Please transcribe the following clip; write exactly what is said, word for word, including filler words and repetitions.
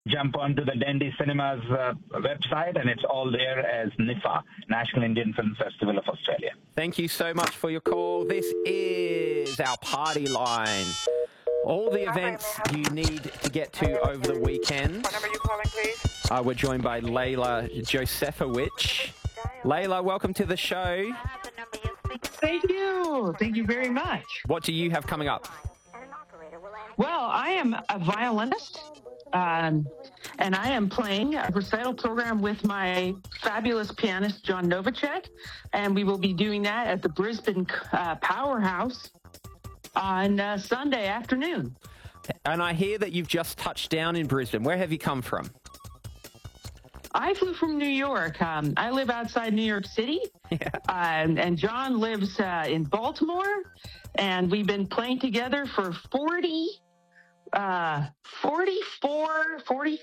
Jump onto the Dendy Cinemas uh, website, and it's all there as NIFA, National Indian Film Festival of Australia. Thank you so much for your call. This is our party line. All the events you need to get to over the weekend. What number are you calling, please? Uh, we're joined by Layla Josefowicz. Layla, welcome to the show. Thank you. Thank you very much. What do you have coming up? Well, I am a violinist, um, and I am playing a recital program with my fabulous pianist, John Novacek, and we will be doing that at the Brisbane uh, Powerhouse on uh, Sunday afternoon. And I hear that you've just touched down in Brisbane. Where have you come from? I flew from New York. Um, I live outside New York City, Yeah. uh, and John lives uh, in Baltimore, and we've been playing together for forty, uh, forty-four, forty